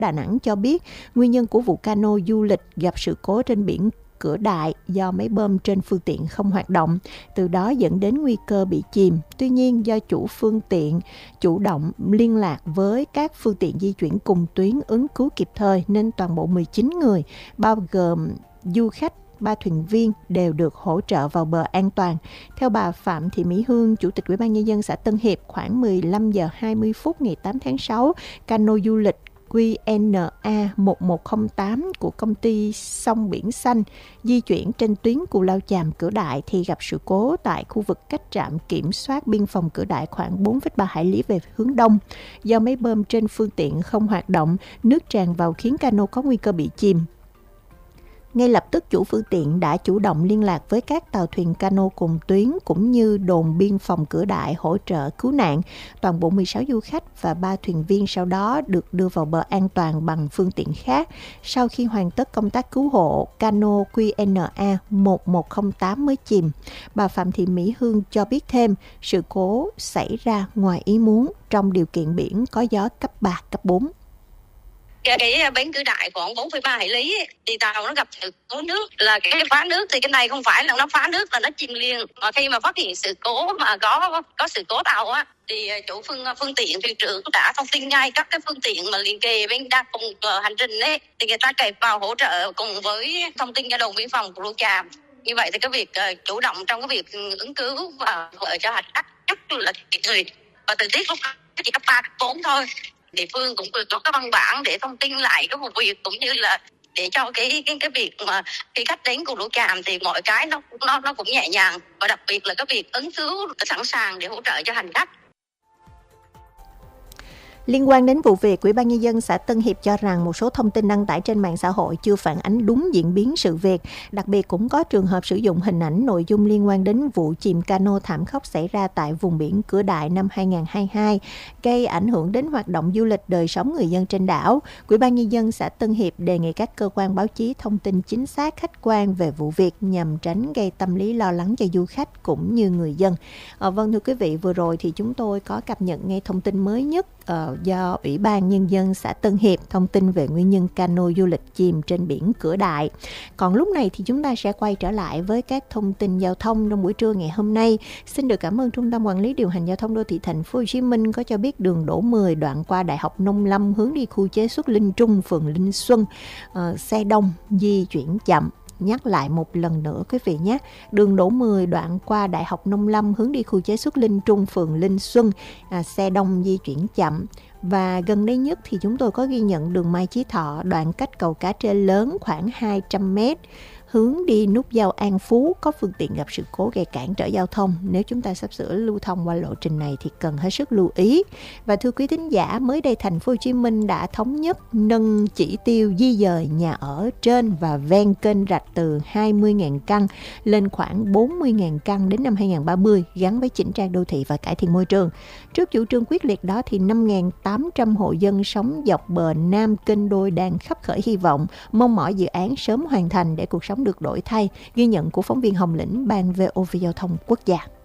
Đà Nẵng cho biết nguyên nhân của vụ cano du lịch gặp sự cố trên biển Cửa Đại do máy bơm trên phương tiện không hoạt động, từ đó dẫn đến nguy cơ bị chìm. Tuy nhiên, do chủ phương tiện chủ động liên lạc với các phương tiện di chuyển cùng tuyến ứng cứu kịp thời nên toàn bộ 19 người, bao gồm du khách, 3 thuyền viên đều được hỗ trợ vào bờ an toàn. Theo bà Phạm Thị Mỹ Hương, Chủ tịch Ủy ban Nhân dân xã Tân Hiệp, khoảng 15 giờ 20 phút ngày 8 tháng 6, cano du lịch QNA 1108 của công ty Sông Biển Xanh di chuyển trên tuyến Cù Lao Chàm Cửa Đại thì gặp sự cố tại khu vực cách trạm kiểm soát biên phòng Cửa Đại khoảng 4,3 hải lý về hướng đông. Do máy bơm trên phương tiện không hoạt động, nước tràn vào khiến cano có nguy cơ bị chìm. Ngay lập tức, chủ phương tiện đã chủ động liên lạc với các tàu thuyền cano cùng tuyến cũng như đồn biên phòng Cửa Đại hỗ trợ cứu nạn. Toàn bộ 16 du khách và 3 thuyền viên sau đó được đưa vào bờ an toàn bằng phương tiện khác. Sau khi hoàn tất công tác cứu hộ, cano QNA 1108 mới chìm. Bà Phạm Thị Mỹ Hương cho biết thêm, sự cố xảy ra ngoài ý muốn trong điều kiện biển có gió cấp 3, cấp 4. Cái bến Cửa Đại khoảng 4,3 hải lý ấy, thì tàu nó gặp sự cố nước, là cái phá nước thì cái này không phải là nó phá nước, là nó chìm liền. Mà khi mà phát hiện sự cố mà có sự cố tàu á, thì chủ phương tiện, thuyền trưởng đã thông tin ngay các cái phương tiện mà liền kề bên đang cùng hành trình ấy, thì người ta kịp vào hỗ trợ cùng với thông tin cho đồn biên phòng của Cù Lao Chàm. Như vậy thì cái việc chủ động trong cái việc ứng cứu và hỗ trợ cho hành khách rất là kịp thời. Và thời tiết lúc chỉ cấp 3, cấp 4 thôi. Địa phương cũng có cái văn bản để thông tin lại cái vụ việc cũng như là để cho cái việc mà khi khách đến Cù Lao Chàm thì mọi cái nó cũng nhẹ nhàng, và đặc biệt là cái việc ứng cứu sẵn sàng để hỗ trợ cho hành khách. Liên quan đến vụ việc, Ủy ban Nhân dân xã Tân Hiệp cho rằng một số thông tin đăng tải trên mạng xã hội chưa phản ánh đúng diễn biến sự việc. Đặc biệt cũng có trường hợp sử dụng hình ảnh nội dung liên quan đến vụ chìm cano thảm khốc xảy ra tại vùng biển Cửa Đại năm 2022, gây ảnh hưởng đến hoạt động du lịch đời sống người dân trên đảo. Ủy ban Nhân dân xã Tân Hiệp đề nghị các cơ quan báo chí thông tin chính xác, khách quan về vụ việc nhằm tránh gây tâm lý lo lắng cho du khách cũng như người dân. Vâng thưa quý vị, vừa rồi thì chúng tôi có cập nhật ngay thông tin mới nhất do Ủy ban Nhân dân xã Tân Hiệp thông tin về nguyên nhân cano du lịch chìm trên biển Cửa Đại. Còn lúc này thì chúng ta sẽ quay trở lại với các thông tin giao thông trong buổi trưa ngày hôm nay. Xin được cảm ơn Trung tâm Quản lý Điều hành Giao thông Đô thị Thành phố Hồ Chí Minh có cho biết đường Đỗ 10 đoạn qua Đại học Nông Lâm hướng đi khu chế xuất Linh Trung, phường Linh Xuân, xe đông di chuyển chậm. Nhắc lại một lần nữa quý vị nhé, đường Đỗ 10 đoạn qua Đại học Nông Lâm hướng đi khu chế xuất Linh Trung, phường Linh Xuân, xe đông di chuyển chậm. Và gần đây nhất thì chúng tôi có ghi nhận đường Mai Chí Thọ đoạn cách cầu Cá Trê Lớn khoảng 200 m hướng đi nút giao An Phú có phương tiện gặp sự cố gây cản trở giao thông. Nếu chúng ta sắp sửa lưu thông qua lộ trình này thì cần hết sức lưu ý. Và thưa quý thính giả, mới đây Thành phố Hồ Chí Minh đã thống nhất nâng chỉ tiêu di dời nhà ở trên và ven kênh rạch từ 20.000 căn lên khoảng 40.000 căn đến năm 2030 gắn với chỉnh trang đô thị và cải thiện môi trường. Trước chủ trương quyết liệt đó thì 5.800 hộ dân sống dọc bờ Nam kênh Đôi đang khắp khởi hy vọng, mong mỏi dự án sớm hoàn thành để cuộc sống được đổi thay. Ghi nhận của phóng viên Hồng Lĩnh, Ban VOV Giao thông Quốc gia.